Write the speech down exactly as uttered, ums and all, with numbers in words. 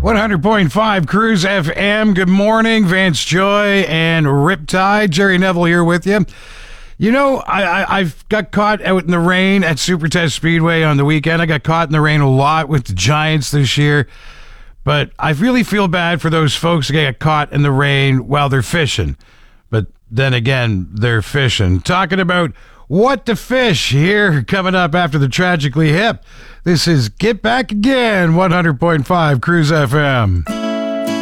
one hundred point five Cruise F M. Good morning, Vance Joy and Riptide. Jerry Neville here with you. You know, I, I, I've got caught out in the rain at Super Test Speedway on the weekend. I got caught in the rain a lot with the Giants this year. But I really feel bad for those folks that get caught in the rain while they're fishing. But then again, they're fishing. Talking about what to fish here coming up after the Tragically Hip. This is Get Back Again, one hundred point five Cruise F M.